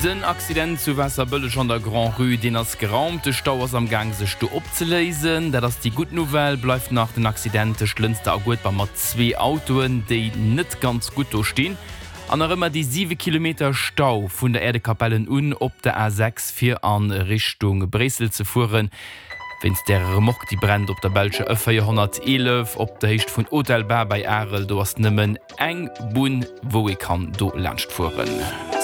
Den Accident zu Wasserbüllech an der Grand Rue, den als geraumte Stau ass am Gang sech du opzelesen. Dat ass die gut Nouvelle bleif nach den Accidente schlünste a gut bei mat 2 Autoen, déi net ganz gut stehen. An immer die 7 Kilometer Stau vun der Erdekapellen op der A6 fir an Richtung Bresel zu fuhren. Wenns der Remorque die brennt op der Belsche Öffer 111 op der Hecht vun Hotel Bar bei Arel, du hast nimmen eng Bun, wo ich kann do lernst fuhren.